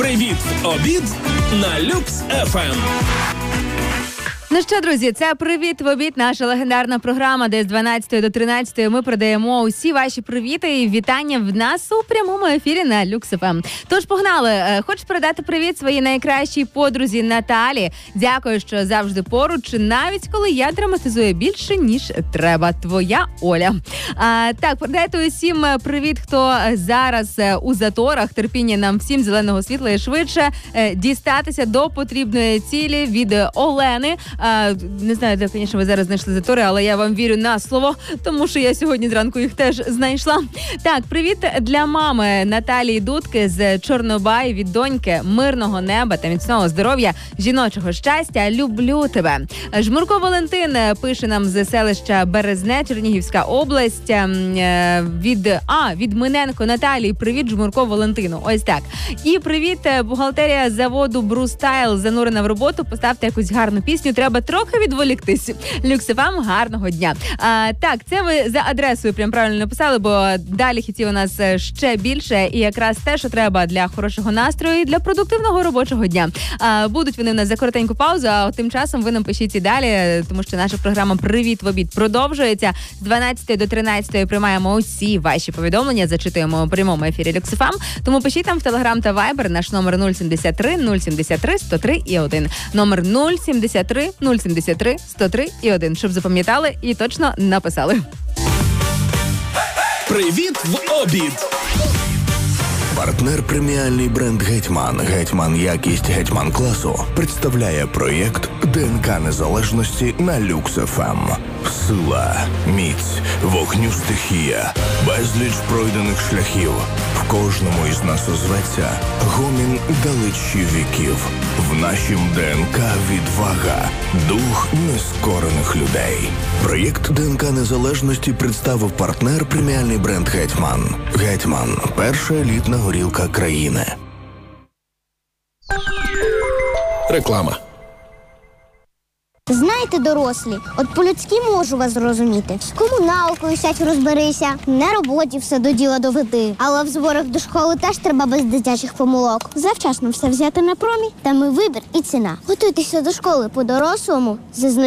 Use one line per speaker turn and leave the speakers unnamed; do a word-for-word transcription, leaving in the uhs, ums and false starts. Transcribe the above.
Привіт в обід на Люкс еф ем.
Ну що, друзі, це «Привіт в обід», наша легендарна програма, де з дванадцятої до тринадцятої ми продаємо усі ваші привіти і вітання в нас у прямому ефірі на Люкс еф ем. Тож погнали. Хочеш передати привіт своїй найкращій подрузі Наталі? Дякую, що завжди поруч, навіть коли я драматизую більше, ніж треба. Твоя Оля. А, так, передайте усім привіт, хто зараз у заторах. Терпіння нам всім, зеленого світла і швидше дістатися до потрібної цілі від Олени. А, не знаю, де, звісно, ви зараз знайшли затори, але я вам вірю на слово, тому що я сьогодні зранку їх теж знайшла. Так, привіт для мами Наталії Дудки з Чорнобай, від доньки, мирного неба та міцного здоров'я, жіночого щастя. Люблю тебе. Жмурко Валентин пише нам з селища Березне, Чернігівська область. Від, а, від Миненко Наталії. Привіт, Жмурко Валентину. Ось так. І привіт, бухгалтерія заводу Брустайл, занурена в роботу. Поставте якусь гарну пісню. Треба трохи відволіктись. Люкс еф ем, гарного дня. А, так, це ви за адресою прям правильно написали, бо далі хітів у нас ще більше. І якраз те, що треба для хорошого настрою і для продуктивного робочого дня. А, будуть вони в нас за коротеньку паузу, а тим часом ви нам пишіть і далі, тому що наша програма «Привіт в обід» продовжується. З дванадцятої до тринадцятої приймаємо усі ваші повідомлення, зачитуємо у прямому ефірі Люкс еф ем. Тому пишіть там в Телеграм та Вайбер, наш номер нуль сімдесят три нуль сімдесят три сто три і один. Номер нуль сімдесят три нуль сімдесят три сто три і один, щоб запам'ятали і точно написали.
Привіт в обід.
Партнер преміальний бренд «Гетьман». «Гетьман» якість «Гетьман» класу представляє проєкт ДНК незалежності на Люкс еф ем. Сила, міць, вогню стихія, безліч пройдених шляхів. В кожному із нас озветься гомін далечі віків. В нашім ДНК відвага, дух нескорених людей. Проєкт ДНК незалежності представив партнер преміальний бренд «Гетьман». «Гетьман» – перша елітна горілка країни.
Реклама.
Знаєте, дорослі, от по-людськи можу вас зрозуміти. З комуналкою сядь розберися, на роботі все до діла доведи. Але в зборах до школи теж треба без дитячих помилок. Завчасно все взяти на промі, там і вибір, і ціна. Готуйтеся до школи по-дорослому, зі